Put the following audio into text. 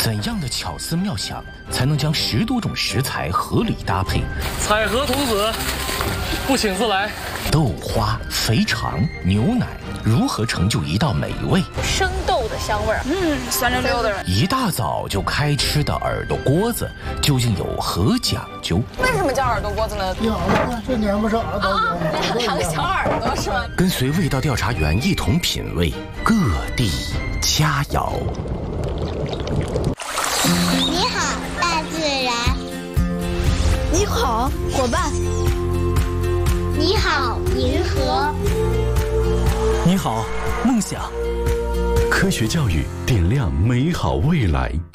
怎样的巧思妙想才能将10多种食材合理搭配？ 采荷童子，不请自来。 豆花、肥肠、牛奶，如何成就一道美味？ 生豆的香味儿， 酸溜溜的。 一大早就开吃的耳朵锅子，究竟有何讲究？ 为什么叫耳朵锅子呢？ 耳朵，这年不是耳朵啊，两个小耳朵是吗？ 跟随味道调查员一同品味各地佳肴。 你好，大自然。 你好，伙伴。 你好，银河。 你好，梦想。科学教育点亮美好未来。